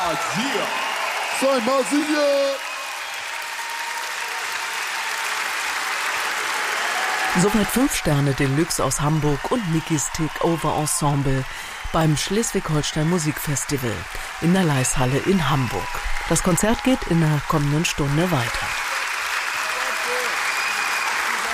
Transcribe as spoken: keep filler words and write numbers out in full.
Sei mal sicher! Soweit fünf Sterne Deluxe aus Hamburg und Nikis Takeover Ensemble beim Schleswig-Holstein Musikfestival in der Leishalle in Hamburg. Das Konzert geht in der kommenden Stunde weiter.